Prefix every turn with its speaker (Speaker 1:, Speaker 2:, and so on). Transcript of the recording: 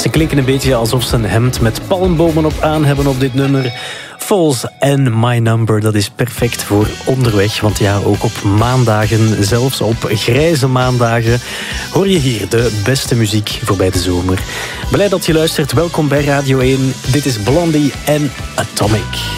Speaker 1: Ze klinken een beetje alsof ze een hemd met palmbomen op aan hebben op dit nummer. Falls en My Number, dat is perfect voor onderweg. Want ja, ook op maandagen, zelfs op grijze maandagen, hoor je hier de beste muziek voorbij de zomer. Blij dat je luistert. Welkom bij Radio 1. Dit is Blondie en Atomic.